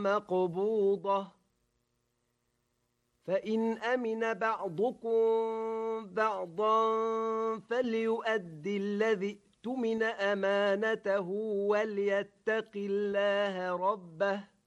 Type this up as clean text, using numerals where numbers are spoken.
مقبوضة فإن أمن بعضكم بعضا فليؤد الذي اؤتمن أمانته وليتق الله ربه